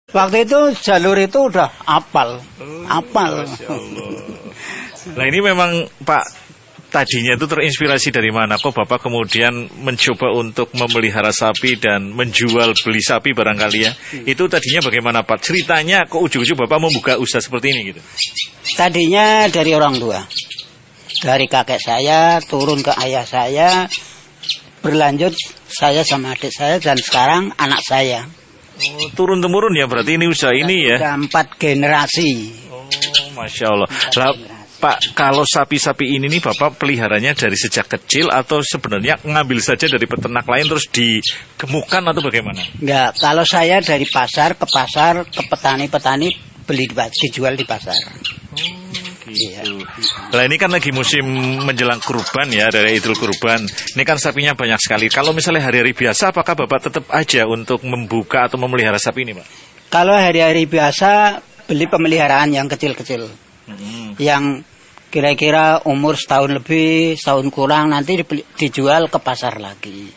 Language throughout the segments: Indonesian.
Waktu itu jalur itu udah apal. Nah ini memang Pak, tadinya itu terinspirasi dari mana? Kok Bapak kemudian mencoba untuk memelihara sapi dan menjual beli sapi barangkali ya? Itu tadinya bagaimana Pak? Ceritanya kok ujung-ujung Bapak membuka usaha seperti ini gitu? Tadinya dari orang tua. Dari kakek saya turun ke ayah saya, berlanjut saya sama adik saya dan sekarang anak saya. Oh, turun-temurun ya berarti ini usaha ini ya? Sudah 4 generasi. Oh, Masya Allah. Lah, Pak, kalau sapi-sapi ini nih Bapak peliharanya dari sejak kecil atau sebenarnya ngambil saja dari peternak lain terus digemukkan atau bagaimana? Enggak, kalau saya dari pasar ke petani-petani beli dijual di pasar. Gitu. Nah ini kan lagi musim menjelang kurban ya, dari Idul Kurban. Ini kan sapinya banyak sekali. Kalau misalnya hari-hari biasa, apakah Bapak tetap aja untuk membuka atau memelihara sapi ini, Pak? Kalau hari-hari biasa beli pemeliharaan yang kecil-kecil, yang kira-kira umur setahun lebih, setahun kurang, nanti dijual ke pasar lagi.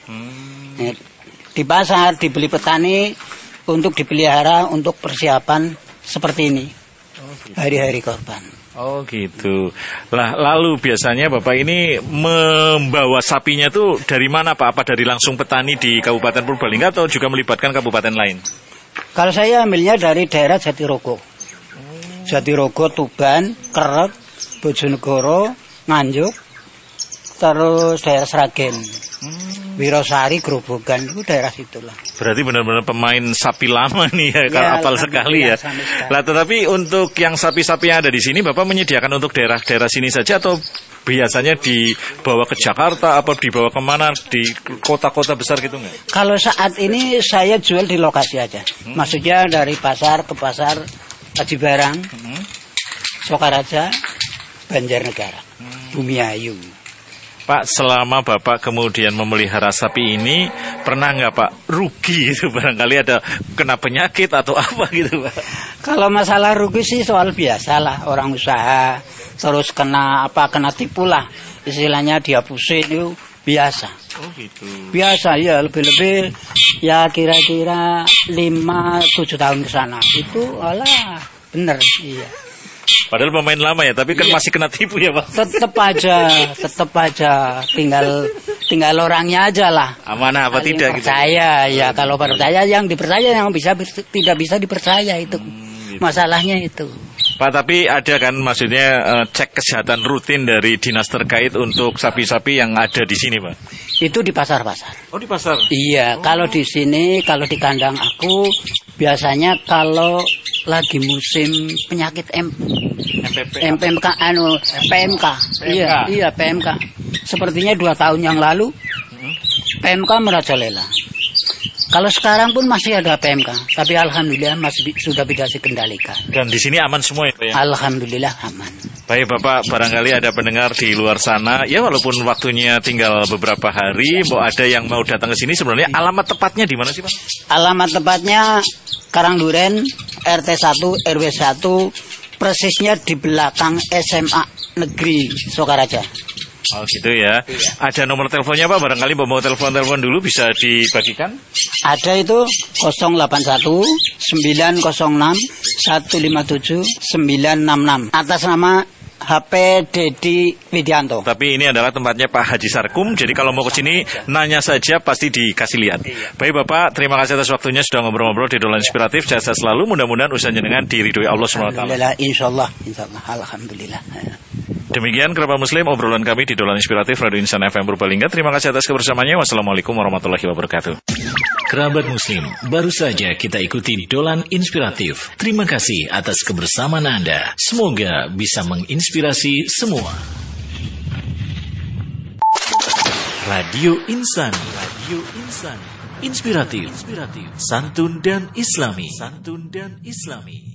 Di pasar dibeli petani untuk dipelihara untuk persiapan seperti ini, hari-hari korban. Oh gitu. Lah lalu biasanya Bapak ini membawa sapinya tuh dari mana Pak? Apa dari langsung petani di Kabupaten Purbalingga atau juga melibatkan kabupaten lain? Kalau saya ambilnya dari daerah Jatirogo. Jatirogo, Tuban, Kerep, Bojonegoro, Nganjuk, terus daerah Sragen. Wirosari, Grobogan, itu daerah situlah. Berarti benar-benar pemain sapi lama nih ya, kalau apal sekali ya. Lah tetapi untuk yang sapi-sapi yang ada di sini Bapak menyediakan untuk daerah-daerah sini saja atau biasanya dibawa ke Jakarta atau dibawa kemana di kota-kota besar gitu nggak? Kalau saat ini saya jual di lokasi aja. Maksudnya dari pasar ke pasar Aji Barang, Sokaraja, Banjarnegara, Bumiayu. Pak, selama Bapak kemudian memelihara sapi ini, pernah nggak Pak rugi gitu? Barangkali ada kena penyakit atau apa gitu Pak? Kalau masalah rugi sih soal biasa lah, orang usaha terus kena tipu lah, istilahnya dia pusing itu biasa. Oh gitu. Biasa ya, lebih-lebih ya kira-kira 5-7 tahun ke sana itu alah bener iya. Padahal pemain lama ya, tapi kan masih kena tipu ya Pak. Tetap aja, tinggal orangnya aja lah. Amanah apa saling tidak percaya, gitu. Ya kalau percaya yang dipercaya yang tidak bisa dipercaya itu. Gitu. Masalahnya itu. Pak, tapi ada kan maksudnya cek kesehatan rutin dari dinas terkait untuk sapi-sapi yang ada di sini Pak? Itu di pasar-pasar. Oh di pasar? Iya, kalau di sini, kalau di kandang aku biasanya kalau lagi musim penyakit PMK. Iya, PMK. Sepertinya 2 tahun yang lalu PMK merajalela. Kalau sekarang pun masih ada PMK, tapi alhamdulillah sudah bisa dikendalikan. Dan di sini aman semua ya Pak ya? Alhamdulillah aman. Baik Bapak, barangkali ada pendengar di luar sana, ya walaupun waktunya tinggal beberapa hari, mau ada yang mau datang ke sini, sebenarnya alamat tepatnya di mana sih Pak? Alamat tepatnya Karangduren, RT 1, RW 1, persisnya di belakang SMA Negeri Sokaraja. Oh gitu ya. Ada nomor teleponnya Pak, barangkali mau telepon dulu bisa dibagikan? Ada itu 081 906 157 966 atas nama HP Dedi Widianto. Tapi ini adalah tempatnya Pak Haji Sarkum. Jadi kalau mau ke sini nanya saja pasti dikasih lihat. Baik Bapak, terima kasih atas waktunya sudah ngobrol-ngobrol di Dolan Inspiratif. Sehat selalu, mudah-mudahan usahanya dengan diridhoi Allah SWT. Alhamdulillah, insyaallah, alhamdulillah. Demikian kerabat muslim obrolan kami di Dolan Inspiratif Radio Insan FM Purbalingga. Terima kasih atas kebersamaannya. Wassalamualaikum warahmatullahi wabarakatuh. Kerabat muslim, baru saja kita ikuti Dolan Inspiratif. Terima kasih atas kebersamaan Anda. Semoga bisa menginspirasi semua. Radio Insan. Inspiratif, santun dan islami.